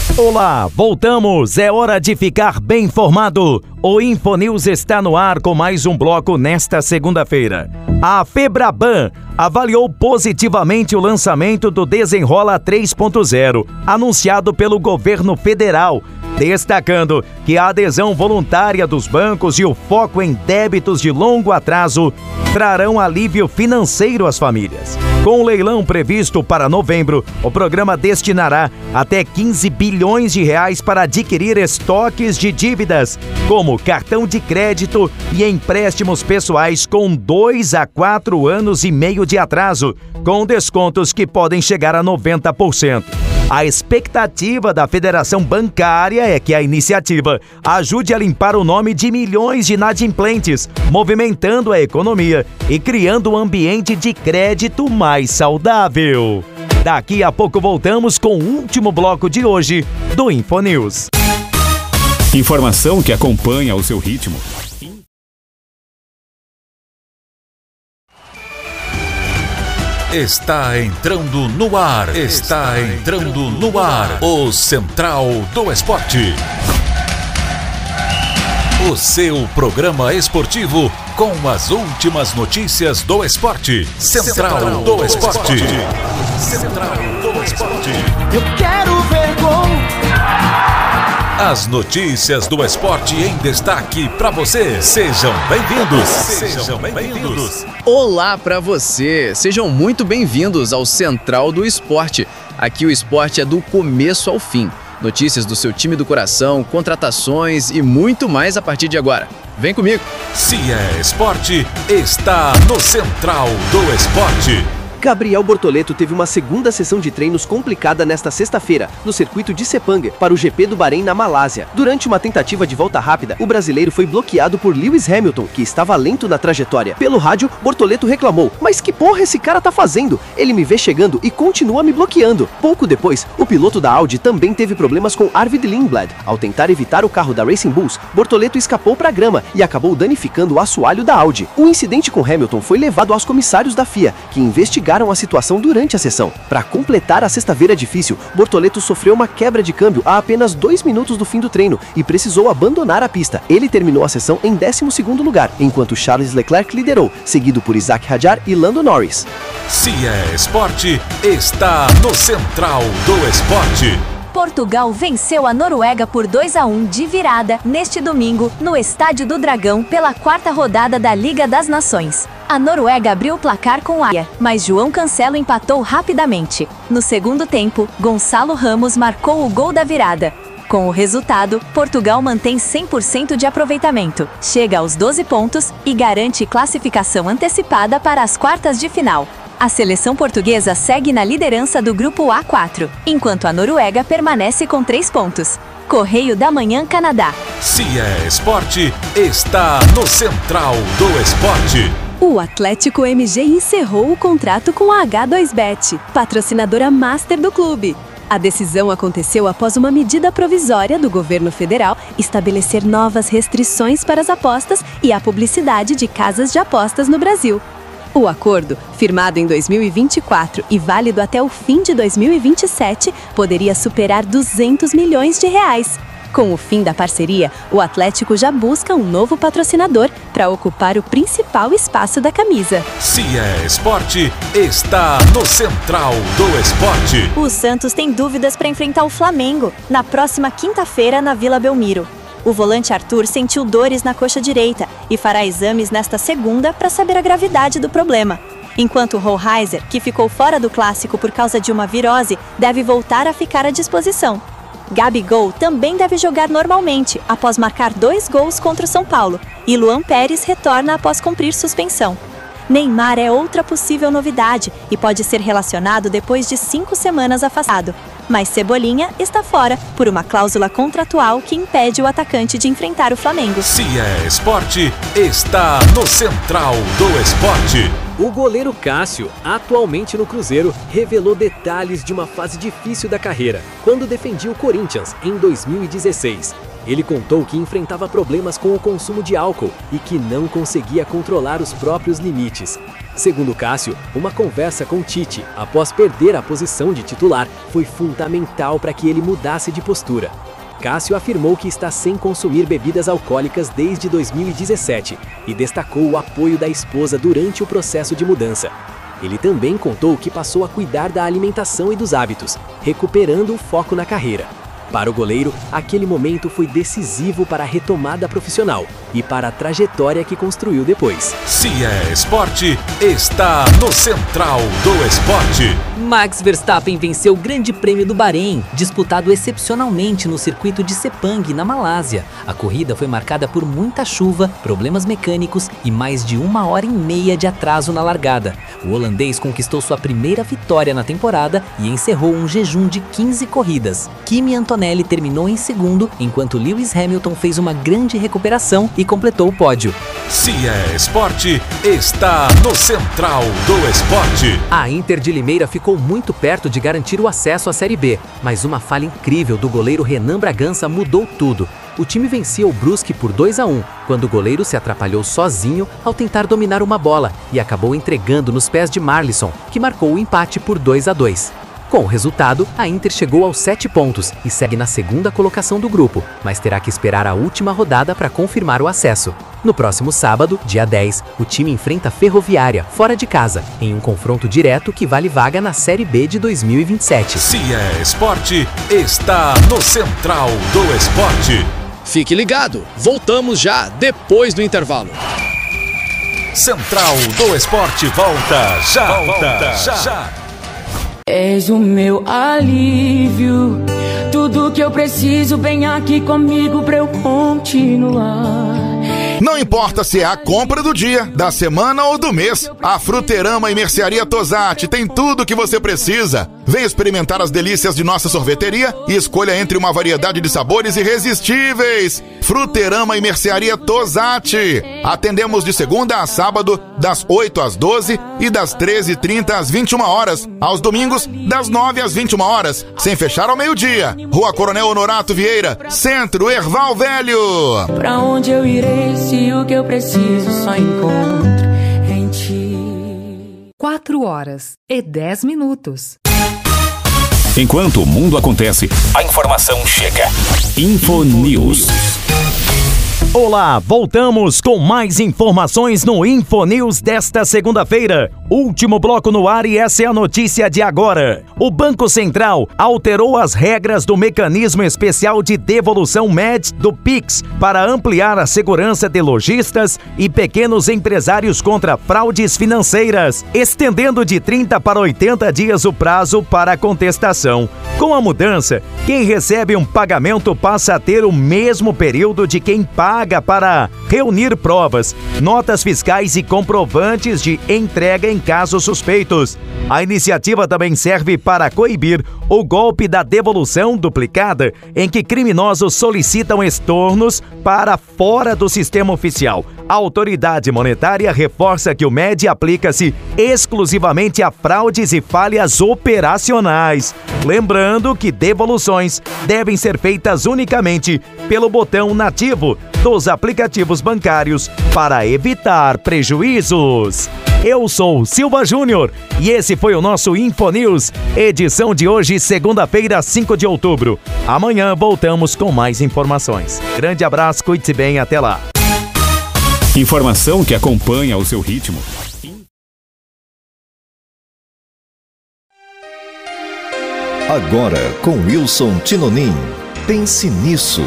Olá, voltamos! É hora de ficar bem informado. O Infonews está no ar com mais um bloco nesta segunda-feira. A Febraban avaliou positivamente o lançamento do Desenrola 3.0, anunciado pelo governo federal, destacando que a adesão voluntária dos bancos e o foco em débitos de longo atraso trarão alívio financeiro às famílias. Com o leilão previsto para novembro, o programa destinará até 15 bilhões de reais para adquirir estoques de dívidas, como cartão de crédito e empréstimos pessoais com 2 a 4 anos e meio de atraso, com descontos que podem chegar a 90%. A expectativa da Federação Bancária é que a iniciativa ajude a limpar o nome de milhões de inadimplentes, movimentando a economia e criando um ambiente de crédito mais saudável. Daqui a pouco voltamos com o último bloco de hoje do Infonews. Informação que acompanha o seu ritmo. Está entrando no ar. O Central do Esporte. O seu programa esportivo com as últimas notícias do esporte. Central do Esporte. Central do Esporte. Eu quero ver gol. As notícias do esporte em destaque para você. Sejam bem-vindos. Olá para você. Sejam muito bem-vindos ao Central do Esporte. Aqui o esporte é do começo ao fim. Notícias do seu time do coração, contratações e muito mais a partir de agora. Vem comigo. Se é esporte, está no Central do Esporte. Gabriel Bortoleto teve uma segunda sessão de treinos complicada nesta sexta-feira, no circuito de Sepang, para o GP do Bahrein na Malásia. Durante uma tentativa de volta rápida, o brasileiro foi bloqueado por Lewis Hamilton, que estava lento na trajetória. Pelo rádio, Bortoleto reclamou: "Mas que porra esse cara tá fazendo? Ele me vê chegando e continua me bloqueando." Pouco depois, o piloto da Audi também teve problemas com Arvid Lindblad. Ao tentar evitar o carro da Racing Bulls, Bortoleto escapou para a grama e acabou danificando o assoalho da Audi. O incidente com Hamilton foi levado aos comissários da FIA, que investigaram a situação durante a sessão. Para completar a sexta-feira difícil, Bortoleto sofreu uma quebra de câmbio a apenas 2 minutos do fim do treino e precisou abandonar a pista. Ele terminou a sessão em 12º lugar, enquanto Charles Leclerc liderou, seguido por Isaac Hadjar e Lando Norris. Se é esporte, está no Central do Esporte. Portugal venceu a Noruega por 2-1 de virada neste domingo no Estádio do Dragão pela 4ª rodada da Liga das Nações. A Noruega abriu o placar com Aia, mas João Cancelo empatou rapidamente. No segundo tempo, Gonçalo Ramos marcou o gol da virada. Com o resultado, Portugal mantém 100% de aproveitamento, chega aos 12 pontos e garante classificação antecipada para as quartas de final. A seleção portuguesa segue na liderança do grupo A4, enquanto a Noruega permanece com 3 pontos. Correio da Manhã, Canadá. Se é esporte, está no Central do Esporte. O Atlético MG encerrou o contrato com a H2Bet, patrocinadora master do clube. A decisão aconteceu após uma medida provisória do governo federal estabelecer novas restrições para as apostas e a publicidade de casas de apostas no Brasil. O acordo, firmado em 2024 e válido até o fim de 2027, poderia superar 200 milhões de reais. Com o fim da parceria, o Atlético já busca um novo patrocinador para ocupar o principal espaço da camisa. Se é esporte, está no Central do Esporte. O Santos tem dúvidas para enfrentar o Flamengo na próxima quinta-feira na Vila Belmiro. O volante Arthur sentiu dores na coxa direita e fará exames nesta segunda para saber a gravidade do problema. Enquanto o Rollheiser, que ficou fora do clássico por causa de uma virose, deve voltar a ficar à disposição. Gabigol também deve jogar normalmente, após marcar 2 gols contra o São Paulo, e Luan Pérez retorna após cumprir suspensão. Neymar é outra possível novidade e pode ser relacionado depois de 5 semanas afastado. Mas Cebolinha está fora por uma cláusula contratual que impede o atacante de enfrentar o Flamengo. Se é esporte, está no Central do Esporte. O goleiro Cássio, atualmente no Cruzeiro, revelou detalhes de uma fase difícil da carreira, quando defendia o Corinthians em 2016. Ele contou que enfrentava problemas com o consumo de álcool e que não conseguia controlar os próprios limites. Segundo Cássio, uma conversa com Tite, após perder a posição de titular, foi fundamental para que ele mudasse de postura. Cássio afirmou que está sem consumir bebidas alcoólicas desde 2017 e destacou o apoio da esposa durante o processo de mudança. Ele também contou que passou a cuidar da alimentação e dos hábitos, recuperando o foco na carreira. Para o goleiro, aquele momento foi decisivo para a retomada profissional e para a trajetória que construiu depois. Se é esporte, está no Central do Esporte. Max Verstappen venceu o Grande Prêmio do Bahrein, disputado excepcionalmente no circuito de Sepang, na Malásia. A corrida foi marcada por muita chuva, problemas mecânicos e mais de 1h30 de atraso na largada. O holandês conquistou sua primeira vitória na temporada e encerrou um jejum de 15 corridas. Kimi Antonelli terminou em segundo, enquanto Lewis Hamilton fez uma grande recuperação e completou o pódio. Se é esporte, está no Central do Esporte. A Inter de Limeira ficou muito perto de garantir o acesso à Série B, mas uma falha incrível do goleiro Renan Bragança mudou tudo. O time vencia o Brusque por 2-1, quando o goleiro se atrapalhou sozinho ao tentar dominar uma bola e acabou entregando nos pés de Marlisson, que marcou o empate por 2-2. Com o resultado, a Inter chegou aos 7 pontos e segue na segunda colocação do grupo, mas terá que esperar a última rodada para confirmar o acesso. No próximo sábado, dia 10, o time enfrenta a Ferroviária, fora de casa, em um confronto direto que vale vaga na Série B de 2027. Se é esporte, está no Central do Esporte. Fique ligado, voltamos já depois do intervalo. Central do Esporte volta já. És o meu alívio, tudo que eu preciso, vem aqui comigo pra eu continuar. Não importa se é a compra do dia, da semana ou do mês, a Fruterama e Mercearia Tosatti tem tudo o que você precisa. Venha experimentar as delícias de nossa sorveteria e escolha entre uma variedade de sabores irresistíveis. Fruterama e Mercearia Tosatti. Atendemos de segunda a sábado, das 8 às 12 e das 13h30 às 21 horas. Aos domingos, das 9 às 21 horas, sem fechar ao meio-dia. Rua Coronel Honorato Vieira, Centro, Erval Velho. Pra onde eu irei se o que eu preciso só encontro em ti? 4h10. Enquanto o mundo acontece, a informação chega. Infonews. Olá, voltamos com mais informações no Infonews desta segunda-feira. Último bloco no ar e essa é a notícia de agora. O Banco Central alterou as regras do mecanismo especial de devolução MED do Pix para ampliar a segurança de lojistas e pequenos empresários contra fraudes financeiras, estendendo de 30 para 80 dias o prazo para a contestação. Com a mudança, quem recebe um pagamento passa a ter o mesmo período de quem paga para reunir provas, notas fiscais e comprovantes de entrega em casos suspeitos. A iniciativa também serve para coibir o golpe da devolução duplicada, em que criminosos solicitam estornos para fora do sistema oficial. A autoridade monetária reforça que o MED aplica-se exclusivamente a fraudes e falhas operacionais. Lembrando que devoluções devem ser feitas unicamente pelo botão nativo dos aplicativos bancários para evitar prejuízos. Eu sou Silva Júnior e esse foi o nosso Infonews, edição de hoje, segunda-feira, 5 de outubro. Amanhã voltamos com mais informações. Grande abraço, cuide-se bem, até lá. Informação que acompanha o seu ritmo. Agora com Wilson Tinonim. Pense nisso.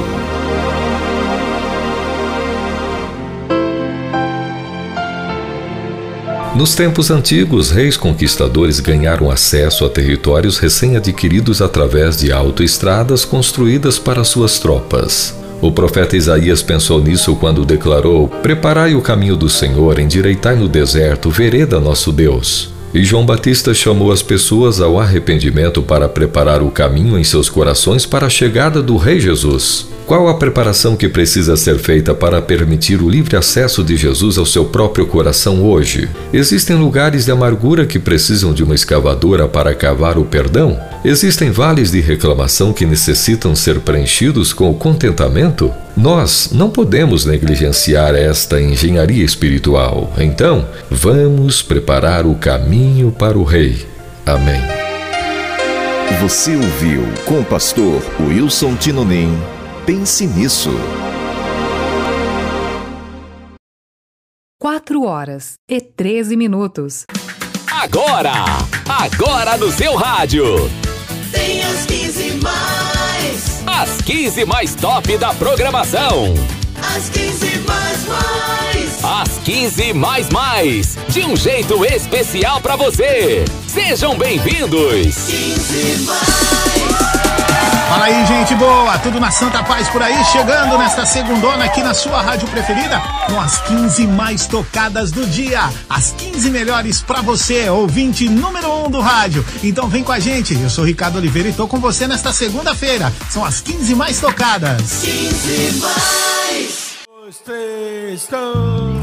Nos tempos antigos, reis conquistadores ganharam acesso a territórios recém-adquiridos através de autoestradas construídas para suas tropas. O profeta Isaías pensou nisso quando declarou: "Preparai o caminho do Senhor, endireitai no deserto vereda nosso Deus." E João Batista chamou as pessoas ao arrependimento para preparar o caminho em seus corações para a chegada do Rei Jesus. Qual a preparação que precisa ser feita para permitir o livre acesso de Jesus ao seu próprio coração hoje? Existem lugares de amargura que precisam de uma escavadora para cavar o perdão? Existem vales de reclamação que necessitam ser preenchidos com o contentamento? Nós não podemos negligenciar esta engenharia espiritual. Então, vamos preparar o caminho para o Rei. Amém. Você ouviu com o pastor Wilson Tinonim. Pense nisso. 4h13. Agora no seu rádio. Tem as 15 mais. As 15 mais top da programação. As 15 mais. As 15 mais. De um jeito especial pra você. Sejam bem-vindos. 15 mais. Fala aí, gente boa, tudo na Santa Paz por aí, chegando nesta segundona aqui na sua rádio preferida, com as 15 mais tocadas do dia, as 15 melhores pra você, ouvinte número 1 do rádio. Então vem com a gente, eu sou Ricardo Oliveira e tô com você nesta segunda-feira, são as 15 mais tocadas. 15 mais. 2, 3, 4.